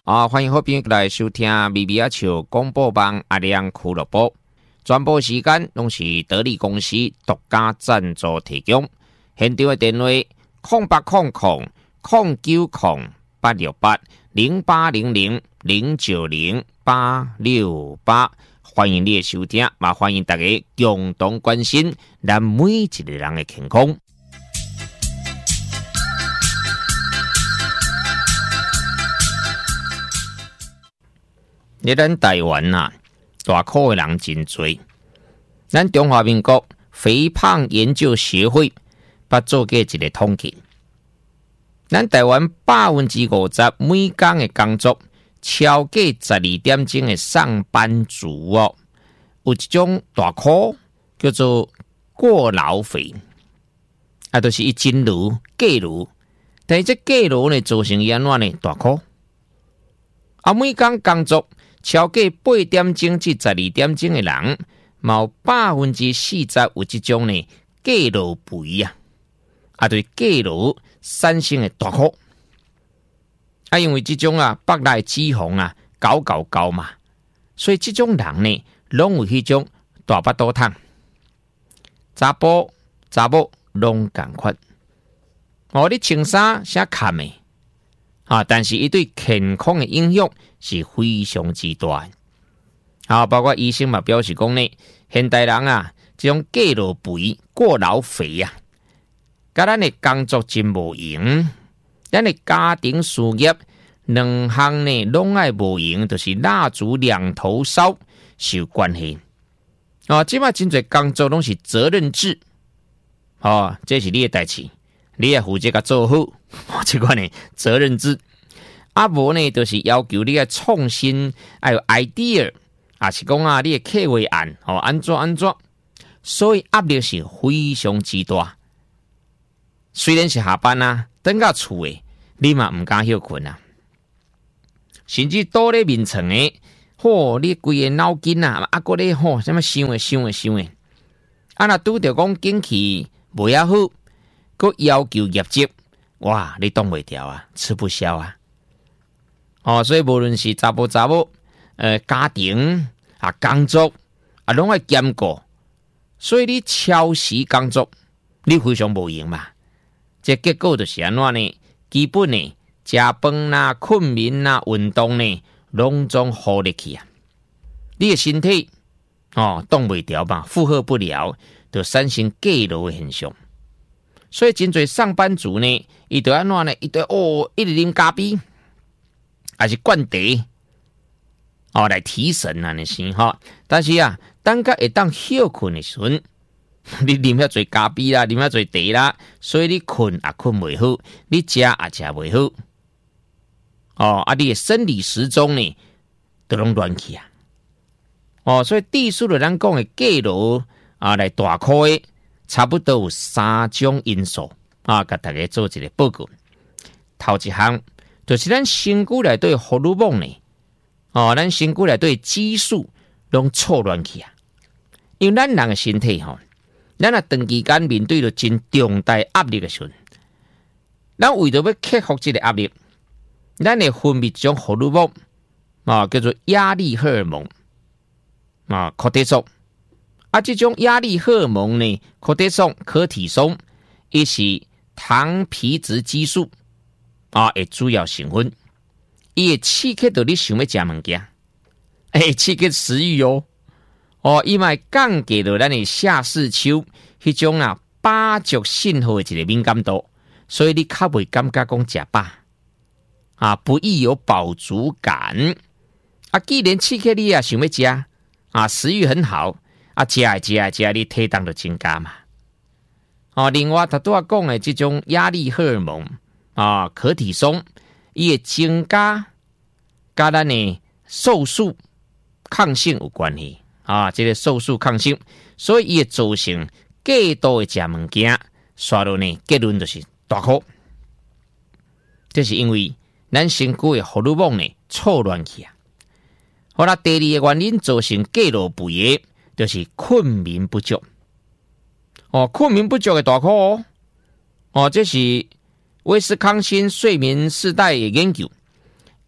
欢迎好朋友来收听咪咪仔笑广播网阿亮俱乐部，全部时间拢是得力公司独家赞助提供。现场的电话0800-860-090-868，欢迎你的收听，也欢迎大家共同关心咱每一个人的健康。咱台湾啊，大考的人真多。咱中华民国肥胖研究协会捌做过一个统计，咱台湾50%每天的工作超过12点钟的上班族哦，有一种大考叫做过劳肥，就是伊真如过劳，但是这过劳呢造成伊安怎呢大考每天工作超过8点钟至12点钟的人，有40%有这种呢过劳肥对过劳产生的大考因为这种腹内脂肪高嘛，所以这种人呢，拢有迄种大腹肚痛，查甫查某拢同款。你穿衫啥看的但是伊对健康的影响是非常之大包括医生嘛表示讲呢，现代人这种过劳肥、过劳肥甲咱的工作真无用，咱的家庭事业两项呢拢爱无用，就是蜡烛两头烧是有关系即摆真侪工作拢是责任制这是你的代志，你要负责甲做好这款呢责任制无呢就是要求你要创新，要有 idea 是讲你的企划案安怎，所以压力是非常之大。虽然是下班等到厝的你嘛唔敢休困甚至倒咧眠床的你规个脑筋搁咧什么想的若拄着讲景气无遐好，搁要求业绩，哇，你挡袂掉吃不消所以无论是查甫家庭工作拢要兼顾，所以你超时工作你非常无用嘛，这结果就是安怎呢？基本呢食饭困眠运动呢拢总忽略去你的身体挡袂掉嘛，负荷不了，就产生过劳的现象。所以真侪上班族呢，伊就安怎呢？伊就一直啉咖啡，还是灌茶来提神那是但是等到会当休困的时阵，你啉遐侪咖啡啦，啉遐侪茶啦，所以你困困袂好，你食食袂好你的生理时钟呢都拢乱去所以地数的咱讲的过劳来大考的差不多有3种因素甲大家做一个报告。头一项就是咱身躯内底荷尔蒙呢咱身躯内底激素拢错乱去因为咱人的身体咱长期间面对着真重大压力的时候，咱为着要克服这个压力，咱会分泌一种荷尔蒙叫做压力荷尔蒙可体松这种压力荷尔蒙呢可体松伊是糖皮质激素的主要成分，伊会刺激到你想要吃物件刺激食欲伊嘛会降低到咱的下视丘迄种饱足信号的一个敏感度，所以你较袂感觉讲吃饱不易有饱足感既然刺激你想要吃食欲很好吃你体重就增加嘛另外他拄讲的这种压力荷尔蒙可体松，伊会增加甲咱的瘦素抗性有关系这个瘦素抗性，所以伊会造成过度的食物件，刷落呢结论就是大考。这是因为咱身躯的荷尔蒙呢错乱去好啦，第二个原因造成过劳肥的，就是困眠不足困眠不足的大考这是威斯康辛睡眠世代的研究，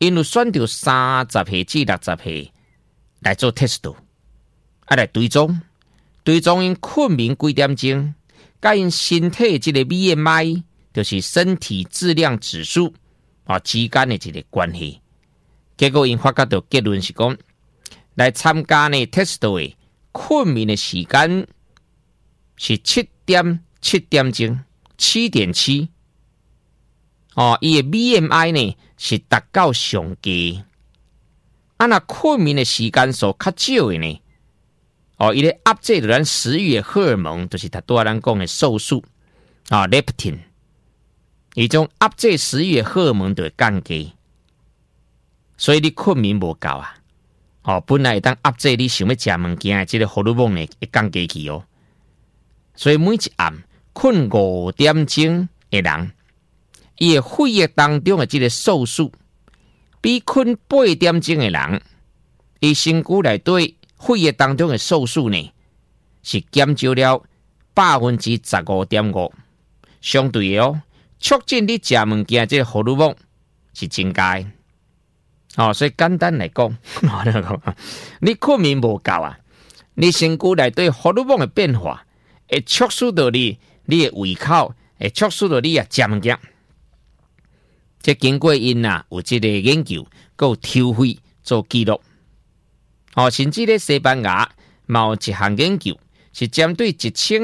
因有选到30岁至60岁来做 test， 来追踪因困眠几点钟，甲因身体这个 BMI， 就是身体质量指数之间的一个关系。结果因发觉到结论是讲，来参加呢 test 的困眠的时间是7点钟，7.7。伊的 BMI 呢是达到上低。那困眠的时间数较少的呢，伊咧压制着咱食欲的荷尔蒙，就是他拄仔咱讲的瘦素leptin， 伊种压制食欲的荷尔蒙就会降低，所以你困眠无够本来会当压制你想要食物件的这个荷尔蒙呢会降低去所以每一暗困5点钟的人，伊的血液当中的这个瘦素，比困8点钟的人，伊身躯内底血液当中的瘦素呢，是减少了15.5%，相对的促进你食物件这个荷尔蒙是增加的。所以简单来讲，你困眠无够你身躯内底荷尔蒙的变化，会促使到你的胃口，会促使到你食物件。这经过因有这个研究，有抽血做记录。甚至咧西班牙有一项研究，是针对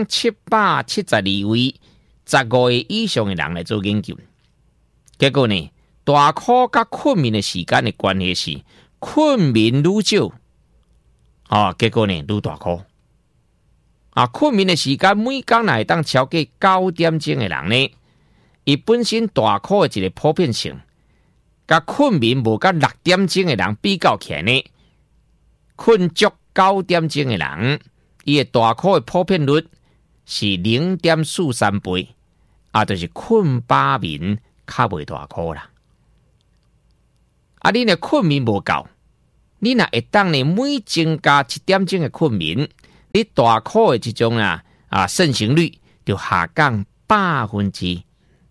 1772位15岁以上的人来做研究。结果呢，大考甲困眠的时间的关系是困眠愈少，结果呢愈大考。困眠的时间每天会当超过9点钟的人呢，伊本身大考的一个普遍性，甲困眠无甲6点钟的人比较起来呢，困足9点钟的人，伊的大考的普遍率是 0.43 倍，就是困饱眠较袂大考啦。你若困眠无够，你若会当呢每增加1点钟的困眠，你大考的这种盛行率就下降24%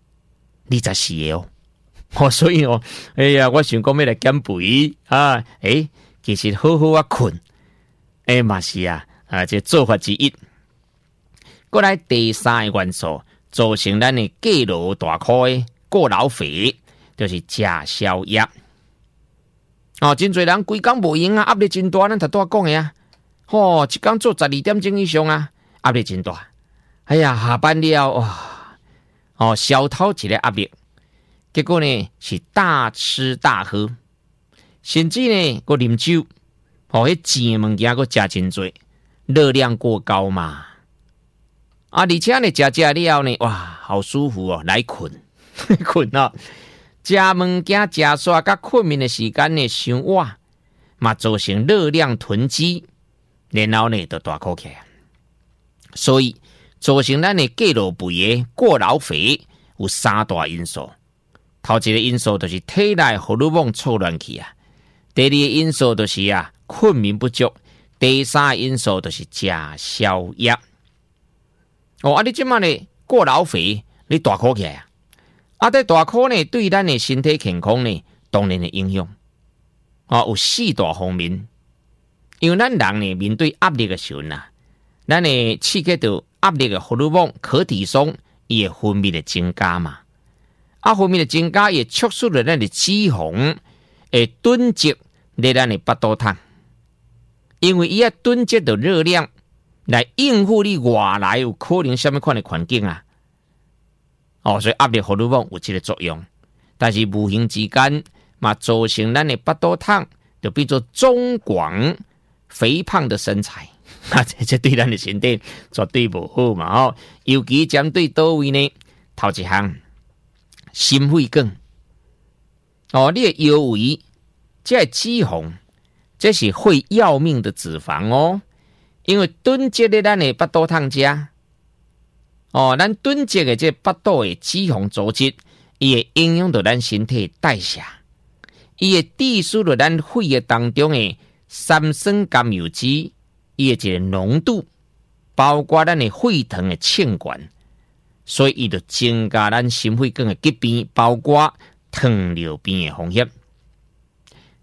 所以我想讲要来减肥其实好好困，嘛是这做法之一。过来第3个元素，造成咱的过劳大考的过劳肥，就是食宵夜。真侪人规工无用压力真大，咱头拄讲的一工做12点钟以上压力真大。下班了消透一个压力，结果呢是大吃大喝，甚至呢还啉酒，迄甜的物件还吃真多，热量过高嘛。而且呢食了呢，好舒服来困困食物件食煞甲困眠的时间呢伤晚，嘛造成热量囤积，然后呢就大考起来。所以造成咱的过劳肥的过劳肥有3大因素。头一个因素就是体内荷尔蒙错乱去第二个因素就是困眠不足，第3个因素就是食宵夜。你即马呢过劳肥，你大考起来在大考呢对咱的身体健康呢当然的影响有4大方面。因为咱人呢面对压力的时候咱呢刺激到压力的荷尔蒙可体松伊会分泌的增加嘛，分泌的增加也促使了咱的脂肪会囤积在咱的腹肚汤，因为伊要囤积到热量来应付你外来有可能什么款的环境所以压力荷尔蒙有这个作用，但是无形之间嘛造成咱的腹肚汤就变做中广肥胖的身材这对咱的身体绝对不好嘛尤其针对倒位呢？头一项心肺梗你的腰围这脂肪，这是会要命的脂肪因为囤积在咱的腹肚汤吃咱囤积的这腹肚的脂肪组织，伊会影响到咱身体代谢，伊会致使到咱血液当中的三酸甘油脂伊的一个浓度，包括咱的血糖的欠管，所以伊就增加咱心血管的疾病，包括糖尿病的风险。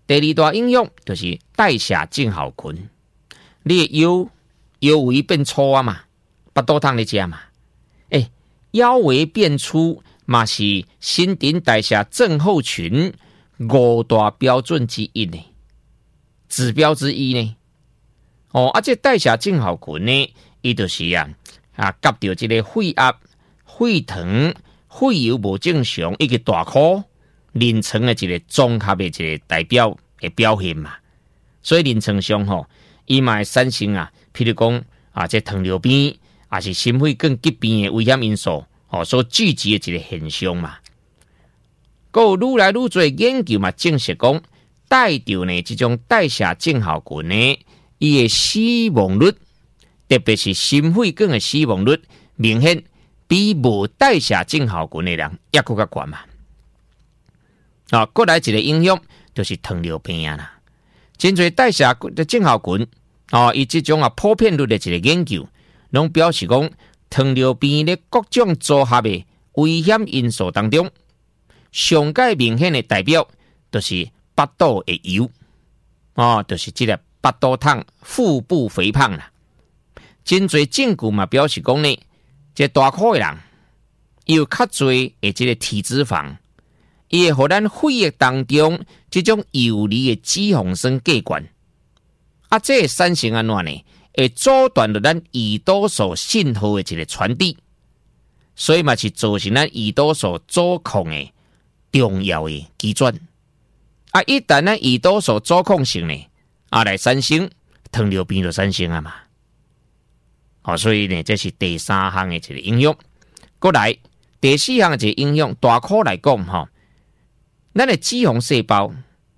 第二大影响就是代谢正好群，你的腰围变粗啊嘛，巴肚汤你食嘛，腰围变粗嘛是新陈代谢症候群5大标准之一呢，指标之一呢。这代谢正好群呢，伊就是夹到这个血压、血糖、血油无正常，一个大考临床的一个综合的一个代表的表现嘛。所以临床上伊嘛会产生譬如讲这糖尿病也是心血管疾病的危险因素所聚集的一个现象嘛。还有愈来愈多研究嘛，证实讲带着呢这种代谢症候群呢，伊的死亡率，特别是心血管的死亡率，明显比无代谢症候群的人也更加高嘛。过来一个影响就是糖尿病啦。真侪代谢的症候群伊这种普遍率的一个研究，拢表示讲糖尿病的各种组合的危险因素当中，上界明显的代表就是巴肚的油就是这个巴肚汤、腹部肥胖啦。真侪证据嘛表示讲呢，这大块的人有较多的这个体脂肪，伊会互咱血液当中这种游离的脂肪酸过悬，这会产生安怎呢？会阻断了咱胰岛素信号的一个传递，所以嘛是造成咱胰岛素阻抗的重要的基准。一旦咱胰岛素阻抗性呢，来产生糖尿病就产生嘛。所以呢，这是第三项的一个影响。过来第四项的一个影响，大块来讲咱的脂肪细胞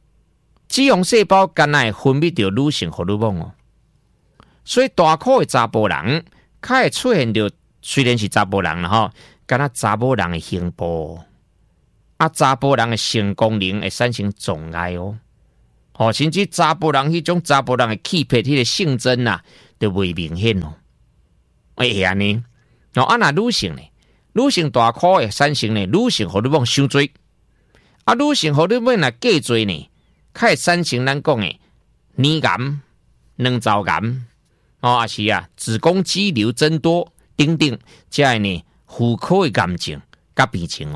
敢若会分泌着女性荷尔蒙所以大块的查甫人，较会出现着，虽然是查甫人啦敢若查某人的胸部，查甫人的性功能会产生障碍甚至查甫人迄种查甫人的气魄，迄个性征就未明显会安尼若女性呢？女性大块会产生呢女性荷尔蒙伤多，女性荷尔蒙过多呢，较会产生咱讲的黏癌、卵巢癌也是子宫肌瘤增多等等，这呢妇科的癌症甲病情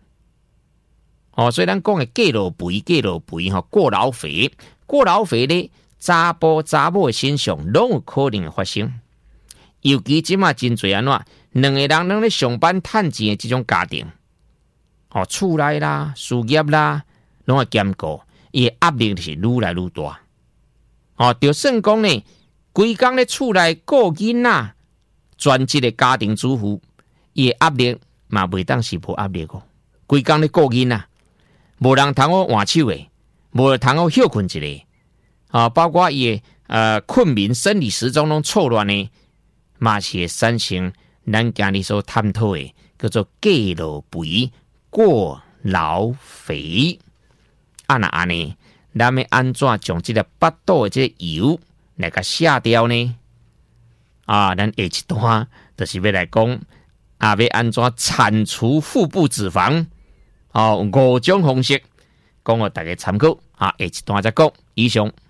所以咱讲的过劳肥过劳肥呢，查甫查某的身上拢有可能会发生。尤其即马真侪两个人拢咧上班趁钱的这种家庭，厝内啦、事业啦，拢会兼顾，伊的压力是愈来愈大。就算讲呢，规工咧厝内顾囡仔，全职的家庭主妇，伊的压力嘛袂当是无压力规工咧顾囡仔，无人通好换手的，无人通好休困一下，包括伊的困眠、生理时钟拢错乱呢。嘛是会产生咱今日所探讨的叫做过劳肥、过劳肥。那安尼，咱要安怎将这个巴肚的这个油来甲卸掉呢？咱下一段就是要来讲要安怎铲除腹部脂肪5种方式，讲互大家参考。下一段再讲。以上。